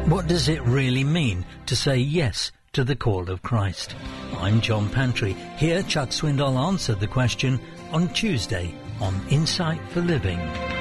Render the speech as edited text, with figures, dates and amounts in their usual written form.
What does it really mean to say yes to the call of Christ? I'm John Pantry. Here Chuck Swindoll answered the question on Tuesday on Insight for Living.